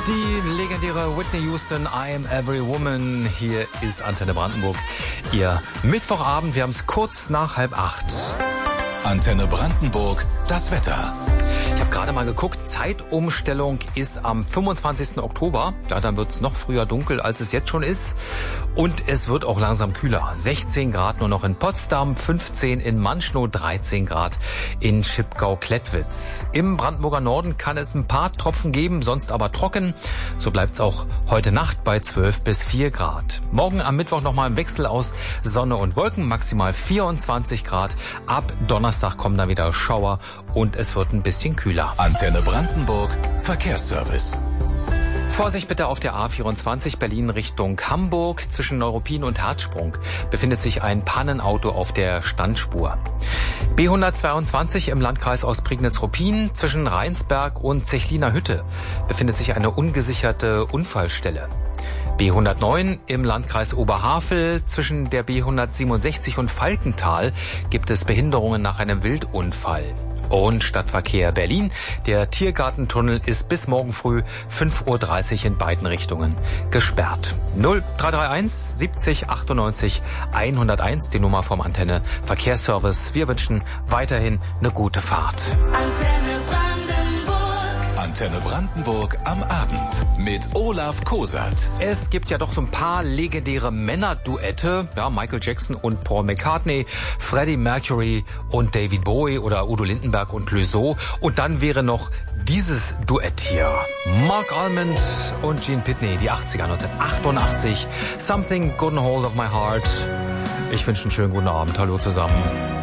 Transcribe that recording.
Die legendäre Whitney Houston, I'm Every Woman. Hier ist Antenne Brandenburg. Ihr Mittwochabend, wir haben es kurz nach 7:30. Antenne Brandenburg, das Wetter. Ich habe gerade mal geguckt, Zeitumstellung ist am 25. Oktober. Ja, dann wird es noch früher dunkel, als es jetzt schon ist. Und es wird auch langsam kühler. 16 Grad nur noch in Potsdam, 15 in Manschnow, 13 Grad in Schipgau-Klettwitz. Im Brandenburger Norden kann es ein paar Tropfen geben, sonst aber trocken. So bleibt es auch heute Nacht bei 12 bis 4 Grad. Morgen am Mittwoch nochmal im Wechsel aus Sonne und Wolken, maximal 24 Grad. Ab Donnerstag kommen dann wieder Schauer und es wird ein bisschen kühler. Antenne Brandenburg, Verkehrsservice. Vorsicht bitte auf der A24 Berlin Richtung Hamburg. Zwischen Neuruppin und Herzsprung befindet sich ein Pannenauto auf der Standspur. B122 im Landkreis Ostprignitz-Ruppin zwischen Rheinsberg und Zechliner Hütte befindet sich eine ungesicherte Unfallstelle. B109 im Landkreis Oberhavel zwischen der B167 und Falkenthal gibt es Behinderungen nach einem Wildunfall. Und Stadtverkehr Berlin. Der Tiergartentunnel ist bis morgen früh 5:30 Uhr in beiden Richtungen gesperrt. 0331 70 98 101, die Nummer vom Antenne Verkehrsservice. Wir wünschen weiterhin eine gute Fahrt. Antenne Brandenburg am Abend mit Olaf Kosat. Es gibt ja doch so ein paar legendäre Männerduette. Ja, Michael Jackson und Paul McCartney, Freddie Mercury und David Bowie oder Udo Lindenberg und Clouseau. Und dann wäre noch dieses Duett hier. Mark Almond und Gene Pitney, die 80er, 1988. Something Got a Hold of My Heart. Ich wünsche einen schönen guten Abend. Hallo zusammen.